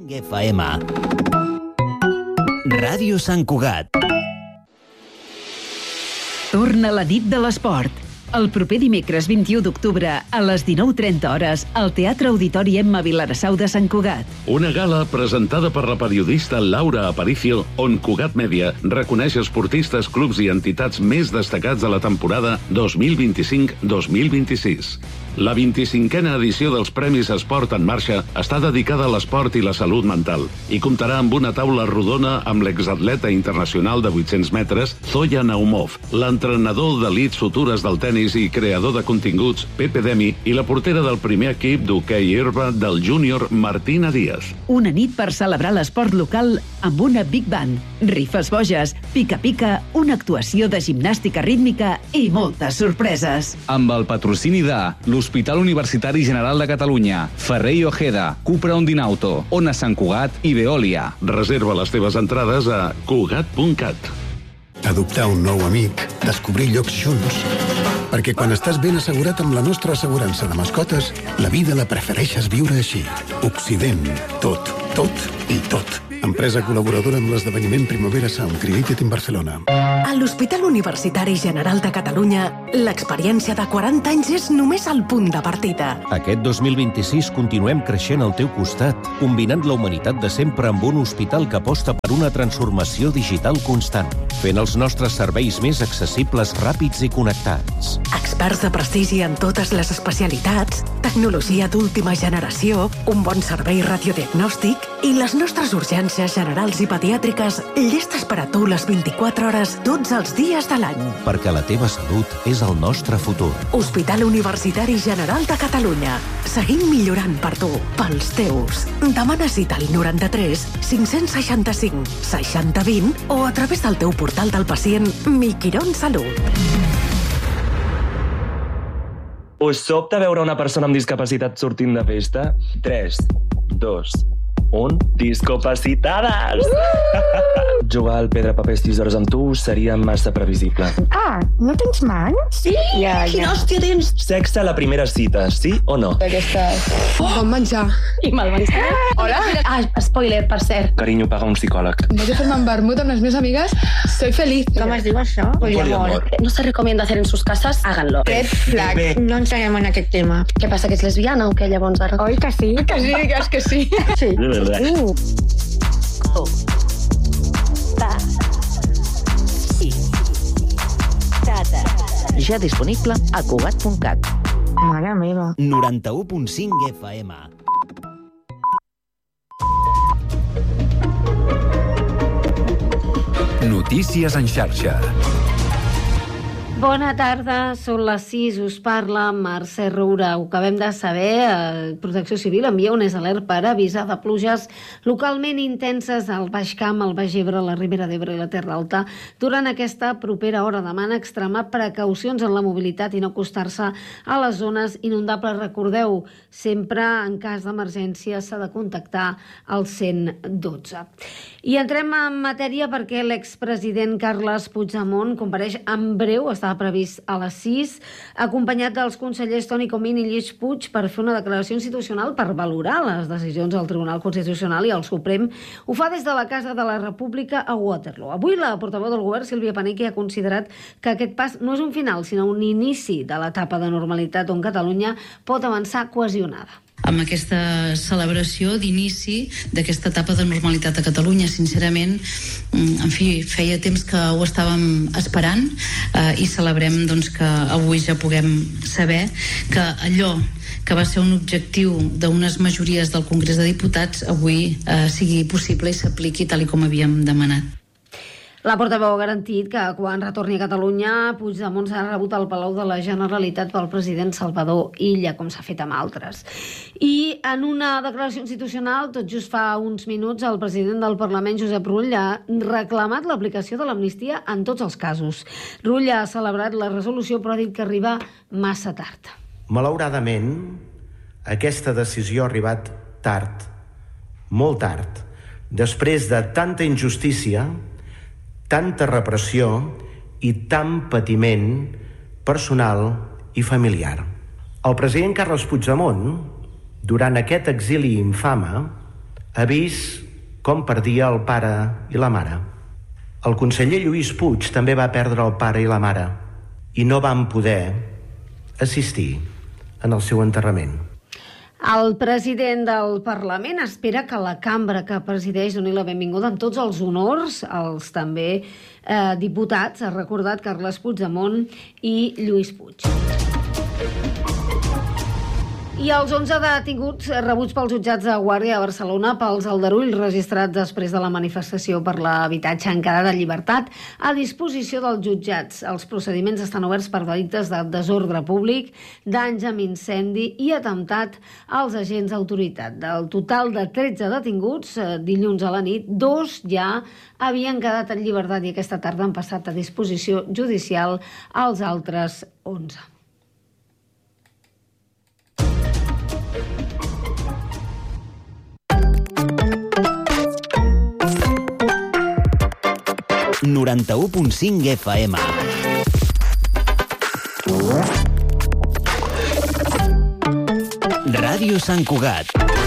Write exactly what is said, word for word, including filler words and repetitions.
cinc F M. Ràdio Sant Cugat. Torna la nit de l'esport. El proper dimecres vint-i-u d'octubre a les dinou trenta hores al Teatre Auditori Emma Vilarassau de Sant Cugat. Una gala presentada per la periodista Laura Aparicio, on Cugat Mèdia reconeix esportistes, clubs i entitats més destacats de la temporada dos mil vint-i-cinc dos mil vint-i-sis. La vint-i-cinquena edició dels Premis Esport en Marxa està dedicada a l'esport i la salut mental i comptarà amb una taula rodona amb l'exatleta internacional de vuit-cents metres, Zoya Naumov, l'entrenador d'elits futures del tenis i creador de continguts, Pepe Demi, i la portera del primer equip d'hoquei herba del júnior, Martina Díaz. Una nit per celebrar l'esport local amb una Big Band, rifes boges, pica-pica, una actuació de gimnàstica rítmica i moltes sorpreses. Amb el patrocini de l'Hospital Universitari General de Catalunya, Ferrer i Ojeda, Cupra Ondinauto, Ona Sant Cugat i Veolia. Reserva les teves entrades a cugat punt cat. Adoptar un nou amic, descobrir llocs junts. Perquè quan estàs ben assegurat amb la nostra assegurança de mascotes, la vida la prefereixes viure així. Occident. Tot, tot i tot. Empresa col·laboradora amb l'esdeveniment Primavera Sound Created in Barcelona. A l'Hospital Universitari General de Catalunya, l'experiència de quaranta anys és només el punt de partida. Aquest dos mil vint-i-sis continuem creixent al teu costat, combinant la humanitat de sempre amb un hospital que aposta per una transformació digital constant, fent els nostres serveis més accessibles, ràpids i connectats. Experts de prestigi en totes les especialitats, tecnologia d'última generació, un bon servei radiodiagnòstic i les nostres urgències generals i pediàtriques llestes per a tu les vint-i-quatre hores tots els dies de l'any. Perquè la teva salut és el nostre futur. Hospital Universitari General de Catalunya. Seguim millorant per tu, pels teus. Demana cita al noranta-tres cinc-cents seixanta-cinc seixanta vint o a través del teu portal del pacient Miquirón Salut. Us sobta veure una persona amb discapacitat sortint de festa? tres, dos, un... Discapacitades! Uh! Jugar al pedra, papers, tisores amb tu seria massa previsible. Ah, no tens mans? Sí? Ja, ja. Quina hòstia tens? Sexe a la primera cita, sí o no? Aquestes... Oh, bon menjar. I mal menjar. Hola. Ah, spoiler, per cert. Carinyo, paga un psicòleg. Vaig a fer-me un vermut amb les meves amigues. Soy feliz. ¿Cómo es digo això? Poliamor. No se recomienda hacer en sus casas, háganlo. Red flag. Bé. No entrarem en aquest tema. Què passa, que ets lesbiana o què, llavors, ara? Oi que sí? Que sí, que és que sí. Sí. De verdad. Uh. Oh. Ja disponible a cugat punt cat. Mare meva. noranta-u punt cinc F M. Notícies en xarxa. Bona tarda, són les sis, us parla Mercè Roura. Ho acabem de saber, eh, Protecció Civil envia un alert per avisar de pluges localment intenses al Baix Camp, al Baix Ebre, la Ribera d'Ebre i la Terra Alta. Durant aquesta propera hora demana extremar precaucions en la mobilitat i no acostar-se a les zones inundables. Recordeu, sempre en cas d'emergència s'ha de contactar al cent dotze. I entrem en matèria perquè l'expresident Carles Puigdemont compareix en breu, està previst a les sis, acompanyat dels consellers Toni Comín i Lluís Puig per fer una declaració institucional per valorar les decisions del Tribunal Constitucional i el Suprem. Ho fa des de la Casa de la República a Waterloo. Avui la portaveu del govern, Sílvia Paneque, ha considerat que aquest pas no és un final, sinó un inici de l'etapa de normalitat on Catalunya pot avançar cohesionada. Amb aquesta celebració d'inici d'aquesta etapa de normalitat a Catalunya, sincerament, en fi, feia temps que ho estàvem esperant eh, i celebrem doncs, que avui ja puguem saber que allò que va ser un objectiu d'unes majories del Congrés de Diputats avui eh, sigui possible i s'apliqui tal i com havíem demanat. La portaveu ha garantit que quan retorni a Catalunya, Puigdemont serà rebut al Palau de la Generalitat pel president Salvador Illa, com s'ha fet amb altres. I en una declaració institucional, tot just fa uns minuts, el president del Parlament, Josep Rull, ha reclamat l'aplicació de l'amnistia en tots els casos. Rull ha celebrat la resolució, però ha dit que arriba massa tard. Malauradament, aquesta decisió ha arribat tard, molt tard, després de tanta injustícia, tanta repressió i tant patiment personal i familiar. El president Carles Puigdemont, durant aquest exili infame, ha vist com perdia el pare i la mare. El conseller Lluís Puig també va perdre el pare i la mare i no van poder assistir en el seu enterrament. El president del Parlament espera que la cambra que presideix doni la benvinguda amb tots els honors als també eh, diputats, ha recordat Carles Puigdemont i Lluís Puig. I els onze detinguts rebuts pels jutjats de Guàrdia a Barcelona pels aldarulls registrats després de la manifestació per l'habitatge han quedat en llibertat a disposició dels jutjats. Els procediments estan oberts per delictes de desordre públic, danys amb incendi i atemptat als agents d'autoritat. Del total de tretze detinguts, dilluns a la nit, dos ja havien quedat en llibertat i aquesta tarda han passat a disposició judicial els altres onze. noranta-u punt cinc F M. Ràdio Sant Cugat.